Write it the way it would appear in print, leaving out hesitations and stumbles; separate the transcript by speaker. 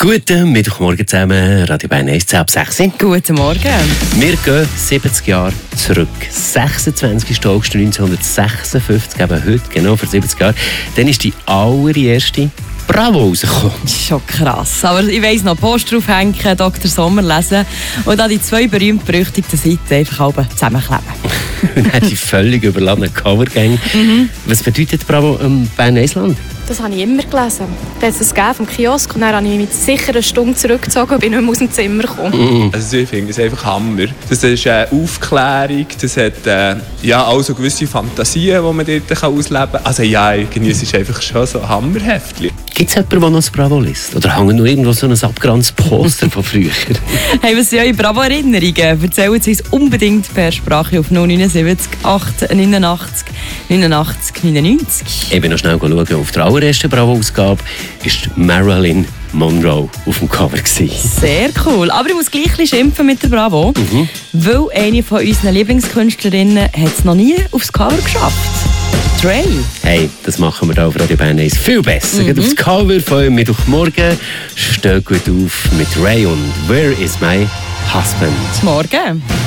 Speaker 1: Guten Mittwochmorgen zusammen, Radio Bern 1 ab 6.
Speaker 2: Guten Morgen.
Speaker 1: Wir gehen 70 Jahre zurück. 26. August 1956, eben heute, genau vor 70 Jahren. Dann ist die allererste Bravo rausgekommen.
Speaker 2: Schon krass. Aber ich weiss noch, Poster aufhängen, Dr. Sommer lesen und dann die zwei berühmt-berüchtigten Seiten einfach alle zusammenkleben.
Speaker 1: Und dann die völlig überladenen Covergänge. Was bedeutet Bravo Bern Island?
Speaker 3: Das habe ich immer gelesen. Da hat es vom Kiosk und dann habe ich mich sicher eine Stunde zurückgezogen und bin nicht mehr aus dem Zimmer gekommen.
Speaker 4: Also ich finde es einfach Hammer. Das ist eine Aufklärung, das hat also gewisse Fantasien, die man dort ausleben kann. Also ja, irgendwie ist es einfach schon so ein Hammerheftchen.
Speaker 1: Gibt es jemanden, der noch das Bravo liest? Oder hängen noch irgendwo so ein abgeranztes Poster von früher?
Speaker 2: Hey, was sind eure Bravo-Erinnerungen? Erzählen Sie uns unbedingt per Sprache auf 079 889 89 99.
Speaker 1: Ich bin noch schnell schauen. Auf der allerersten Bravo-Ausgabe war Marilyn Monroe auf dem Cover.
Speaker 2: Sehr cool. Aber ich muss gleich ein bisschen schimpfen mit der Bravo, weil eine von unseren Lieblingskünstlerinnen hat es noch nie aufs Cover geschafft. Ray.
Speaker 1: Hey, das machen wir hier auf Radio Bern 1 viel besser. Geht aufs Cover von Mittwochmorgen. Steht gut auf mit Ray und Where is my husband?
Speaker 2: Morgen.